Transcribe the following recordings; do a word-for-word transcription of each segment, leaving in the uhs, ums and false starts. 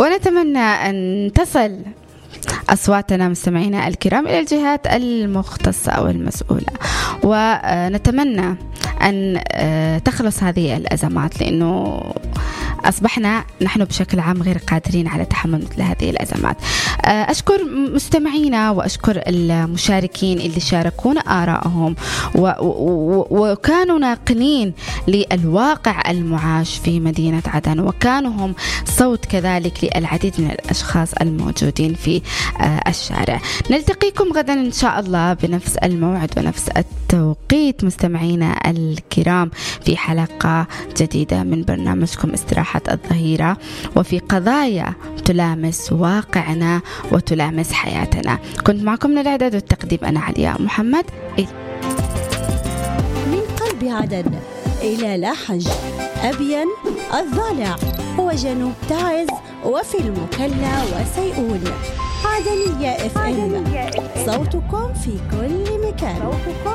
ونتمنى أن تصل أصواتنا مستمعينا الكرام إلى الجهات المختصة أو المسؤولة، ونتمنى أن تخلص هذه الأزمات، لأنه أصبحنا نحن بشكل عام غير قادرين على تحمل مثل هذه الأزمات. أشكر مستمعينا وأشكر المشاركين اللي شاركونا آرائهم وكانوا ناقلين للواقع المعاش في مدينة عدن، وكانوا هم صوت كذلك للعديد من الأشخاص الموجودين في الشارع. نلتقيكم غدا إن شاء الله بنفس الموعد ونفس التوقيت مستمعينا الكرام في حلقة جديدة من برنامجكم استراحة الظهيرة، وفي قضايا تلامس واقعنا وتلامس حياتنا. كنت معكم من الإعداد والتقديم أنا علياء محمد. من قلب عدن إلى لاحج، أبين الضالع وجنوب تعز، وفي المكلا وسيئون. عدنية اف ام، صوتكم في كل مكان.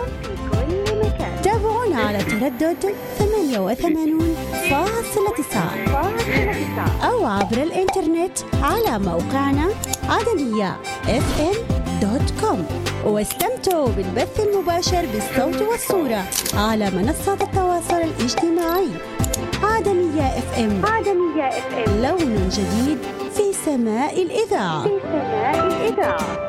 تابعونا على تردد ثمانية وثمانين فاصلة تسعة أو عبر الإنترنت على موقعنا عدنية اف ام دوت كوم، واستمتعوا بالبث المباشر بالصوت والصورة على منصات التواصل الاجتماعي. عدنية اف ام، عدنية اف ام، لون جديد في سماء الإذاعة. في سماء الإذاعة.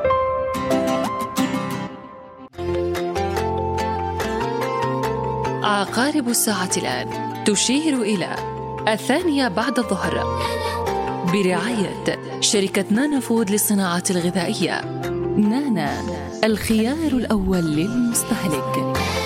عقارب الساعة الآن تشير إلى الثانية بعد الظهر، برعاية شركة نانا فود للصناعة الغذائية. نانا، الخيار الأول للمستهلك.